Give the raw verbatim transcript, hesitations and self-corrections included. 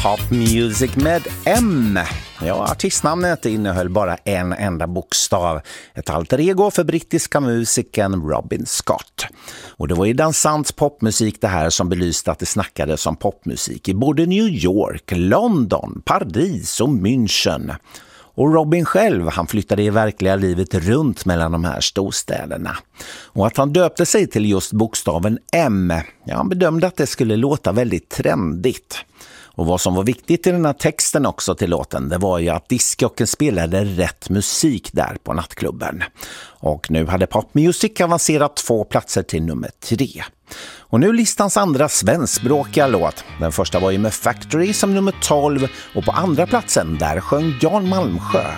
Pop Music med M. Ja, artistnamnet innehöll bara en enda bokstav. Ett alter ego för brittiska musikern Robin Scott. Och det var ju dansants popmusik det här som belyste att det snackades om popmusik i både New York, London, Paris och München. Och Robin själv, han flyttade i verkliga livet runt mellan de här storstäderna. Och att han döpte sig till just bokstaven M, ja, han bedömde att det skulle låta väldigt trendigt. Och vad som var viktigt i den här texten också till låten, det var ju att diskjocken spelade rätt musik där på nattklubben. Och nu hade Pop Music avancerat två platser till nummer tre. Och nu listans andra svenskspråkiga låt. Den första var ju med Factory som nummer tolv och på andra platsen där sjöng Jan Malmsjö.